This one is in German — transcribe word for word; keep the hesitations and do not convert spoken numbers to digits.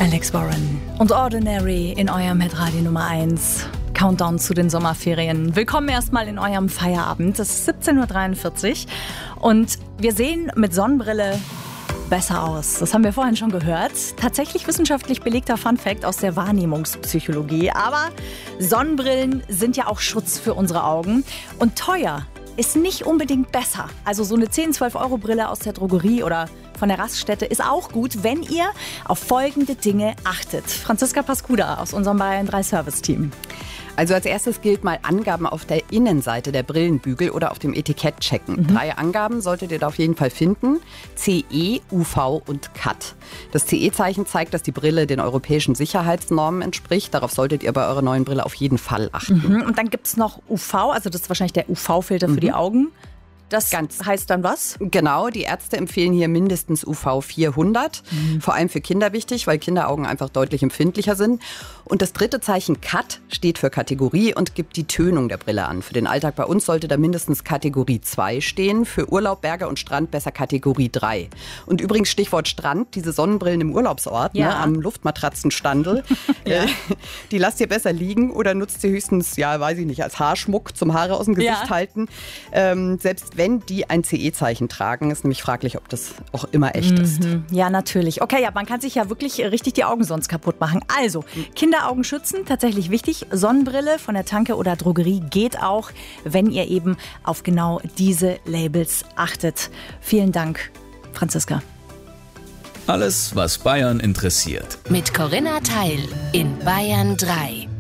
Alex Warren und Ordinary in eurem Hitradio Nummer eins. Countdown zu den Sommerferien. Willkommen erstmal in eurem Feierabend. Es ist siebzehn Uhr dreiundvierzig und wir sehen mit Sonnenbrille besser aus. Das haben wir vorhin schon gehört. Tatsächlich wissenschaftlich belegter Funfact aus der Wahrnehmungspsychologie. Aber Sonnenbrillen sind ja auch Schutz für unsere Augen. Und teuer ist nicht unbedingt besser. Also so eine zehn, zwölf Euro Brille aus der Drogerie oder von der Raststätte ist auch gut, wenn ihr auf folgende Dinge achtet. Franziska Pascuda aus unserem Bayern drei Service-Team. Also als erstes gilt mal Angaben auf der Innenseite der Brillenbügel oder auf dem Etikett checken. Mhm. Drei Angaben solltet ihr da auf jeden Fall finden. C E, U V und C A T. Das C E-Zeichen zeigt, dass die Brille den europäischen Sicherheitsnormen entspricht. Darauf solltet ihr bei eurer neuen Brille auf jeden Fall achten. Mhm. Und dann gibt es noch U V, also das ist wahrscheinlich der U V-Filter für mhm. die Augen. Das Ganz heißt dann was? Genau, die Ärzte empfehlen hier mindestens U V vierhundert. Mhm. Vor allem für Kinder wichtig, weil Kinderaugen einfach deutlich empfindlicher sind. Und das dritte Zeichen C A T steht für Kategorie und gibt die Tönung der Brille an. Für den Alltag bei uns sollte da mindestens Kategorie zwei stehen. Für Urlaub, Berge und Strand besser Kategorie drei. Und übrigens Stichwort Strand, diese Sonnenbrillen im Urlaubsort, ja. ne, am Luftmatratzenstandel, ja. äh, die lasst ihr besser liegen oder nutzt ihr höchstens, ja, weiß ich nicht, als Haarschmuck zum Haare aus dem Gesicht ja. halten. Ähm, selbst wenn die ein C E-Zeichen tragen, ist nämlich fraglich, ob das auch immer echt mhm. ist. Ja, natürlich. Okay, ja, man kann sich ja wirklich richtig die Augen sonst kaputt machen. Also, Kinderaugen schützen, tatsächlich wichtig. Sonnenbrille von der Tanke oder Drogerie geht auch, wenn ihr eben auf genau diese Labels achtet. Vielen Dank, Franziska. Alles, was Bayern interessiert. Mit Corinna Teil in Bayern drei.